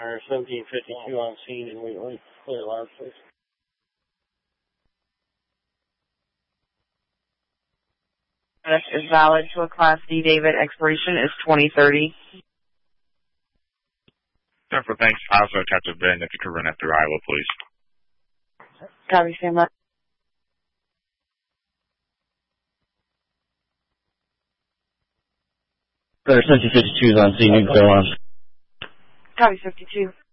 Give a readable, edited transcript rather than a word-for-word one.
Or 1752 on scene in Wheatley. Clear large, please. This is valid to a Class D, David. Expiration is 2030. Jennifer, thanks. Also, Captain Ben, if you could run after Iowa, please. Copy, stand by. 1752 is on scene in Clear Launch. Copy, 52.